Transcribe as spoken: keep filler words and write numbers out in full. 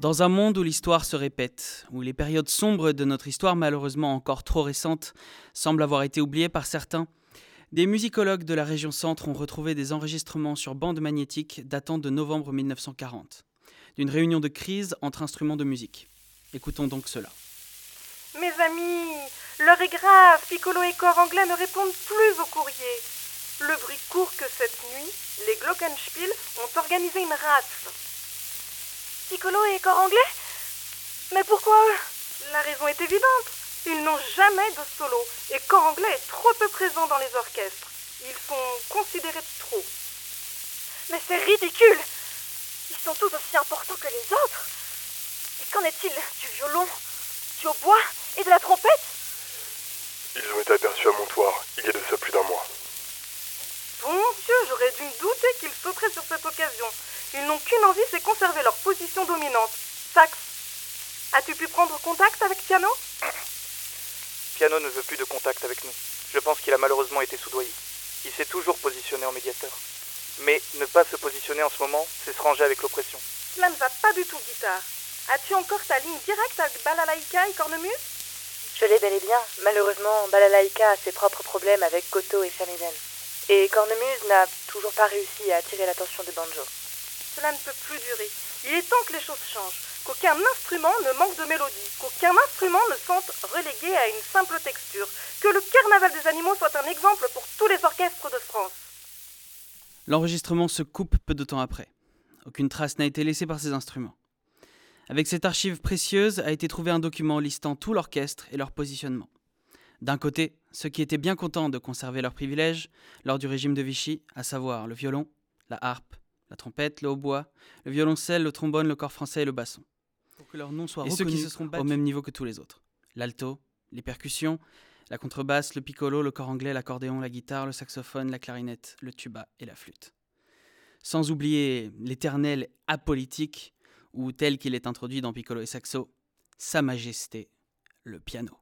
Dans un monde où l'histoire se répète, où les périodes sombres de notre histoire, malheureusement encore trop récentes, semblent avoir été oubliées par certains, des musicologues de la région Centre ont retrouvé des enregistrements sur bande magnétique datant de novembre mille neuf cent quarante, d'une réunion de crise entre instruments de musique. Écoutons donc cela. Mes amis, l'heure est grave, Piccolo et corps anglais ne répondent plus au courrier. Le bruit court que cette nuit, les Glockenspiel ont organisé une rafle. Piccolo et corps anglais? Mais pourquoi? La raison est évidente. Ils n'ont jamais de solo et corps anglais est trop peu présent dans les orchestres. Ils sont considérés de trop. Mais c'est ridicule! Ils sont tous aussi importants que les autres. Et qu'en est-il du violon, du hautbois et de la trompette? Ils ont été aperçus à Montoire, il y a de ça plus d'un mois. Bon Dieu, j'aurais dû me douter qu'ils sauteraient sur cette occasion. Ils n'ont qu'une envie, c'est conserver leur position dominante. Sax, as-tu pu prendre contact avec Piano? Piano ne veut plus de contact avec nous. Je pense qu'il a malheureusement été soudoyé. Il s'est toujours positionné en médiateur. Mais ne pas se positionner en ce moment, c'est se ranger avec l'oppression. Cela ne va pas du tout, guitare. As-tu encore ta ligne directe avec Balalaïka et Cornemuse? Je l'ai bel et bien. Malheureusement, Balalaïka a ses propres problèmes avec Koto et Shamisen. Et Cornemuse n'a toujours pas réussi à attirer l'attention de Banjo. Cela ne peut plus durer. Il est temps que les choses changent. Qu'aucun instrument ne manque de mélodie. Qu'aucun instrument ne sente relégué à une simple texture. Que le carnaval des animaux soit un exemple pour tous les orchestres de France. L'enregistrement se coupe peu de temps après. Aucune trace n'a été laissée par ces instruments. Avec cette archive précieuse a été trouvé un document listant tout l'orchestre et leur positionnement. D'un côté, ceux qui étaient bien contents de conserver leurs privilèges lors du régime de Vichy, à savoir le violon, la harpe, la trompette, le hautbois, le violoncelle, le trombone, le cor français et le basson. Pour que leur nom soit reconnu, et ceux qui se seront battus au même niveau que tous les autres. L'alto, les percussions, la contrebasse, le piccolo, le cor anglais, l'accordéon, la guitare, le saxophone, la clarinette, le tuba et la flûte. Sans oublier l'éternel apolitique, ou tel qu'il est introduit dans Piccolo et Saxo, Sa Majesté, le piano.